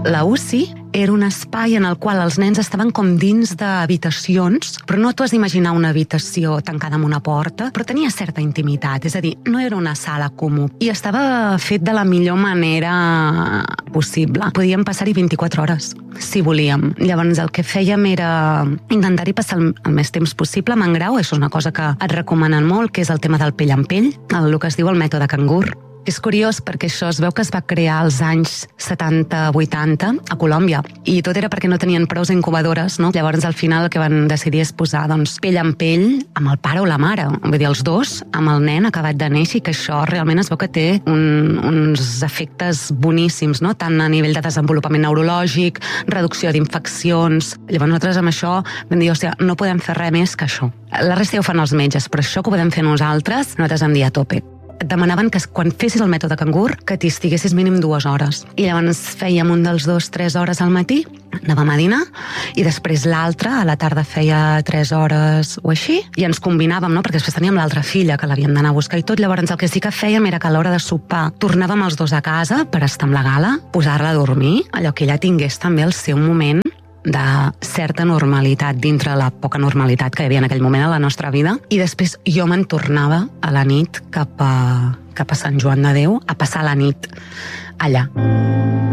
La UCI era un espai en el qual els nens estaven com dins d'habitacions, però no t'ho has d'imaginar una habitació tancada amb una porta, però tenia certa intimitat, és a dir, no era una sala comú. I estava fet de la millor manera possible. Podíem passar-hi 24 hores, si volíem. Llavors el que fèiem era intentar-hi passar el més temps possible amb en Grau, això és una cosa que et recomanen molt, que és el tema del pell amb pell, el que es diu el mètode cangur. És curiós perquè això es veu que es va crear als anys 70-80 a Colòmbia i tot era perquè no tenien prous incubadores, no? Llavors al final el que van decidir és posar pell en pell amb el pare o la mare, vull dir, els dos amb el nen acabat de néixer, i que això realment es veu que té uns efectes boníssims, no? Tant a nivell de desenvolupament neurològic, reducció d'infeccions. Llavors nosaltres amb això vam dir, hòstia, no podem fer res més que això. La resta ja ho fan els metges, però això que ho podem fer nosaltres, nosaltres vam dir a tope. Et demanaven que quan fessis el mètode cangur que t'hi estiguessis mínim 2 hores. I llavors fèiem un dels 2-3 hores al matí, anàvem a dinar, i després l'altre, a la tarda feia 3 hores o així, i ens combinàvem, no? Perquè després teníem l'altra filla que l'havíem d'anar a buscar i tot. Llavors el que sí que fèiem era que a l'hora de sopar tornàvem els dos a casa per estar amb la Gala, posar-la a dormir, allò que ella tingués també el seu moment de certa normalitat dintre la poca normalitat que hi havia en aquell moment a la nostra vida, i després jo me'n tornava a la nit cap a Sant Joan de Déu a passar la nit allà.